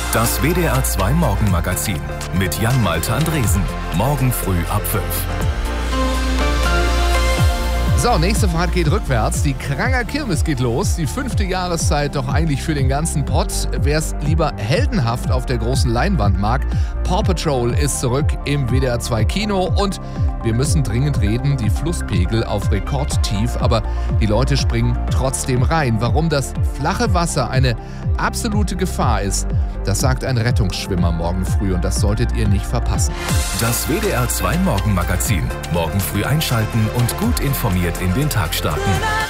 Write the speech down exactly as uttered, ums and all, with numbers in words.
Das W D R zwei Morgenmagazin mit Jan-Malte Andresen. Morgen früh ab fünf. So, nächste Fahrt geht rückwärts. Die Kranger Kirmes geht los. Die fünfte Jahreszeit doch eigentlich für den ganzen Pott. Wer es lieber heldenhaft auf der großen Leinwand mag, Paw Patrol ist zurück im W D R zwei Kino. Und wir müssen dringend reden, die Flusspegel auf Rekordtief, aber die Leute springen trotzdem rein. Warum das flache Wasser eine absolute Gefahr ist, das sagt ein Rettungsschwimmer morgen früh und das solltet ihr nicht verpassen. Das W D R zwei Morgenmagazin. Morgen früh einschalten und gut informiert in den Tag starten.